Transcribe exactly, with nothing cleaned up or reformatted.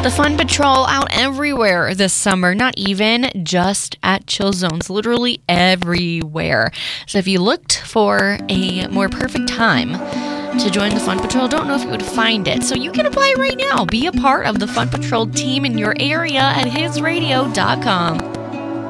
The Fun Patrol out everywhere this summer, not even just at Chill Zones, literally everywhere. So if you looked for a more perfect time to join the Fun Patrol, don't know if you would find it. So you can apply right now. Be a part of the Fun Patrol team in your area at his radio dot com.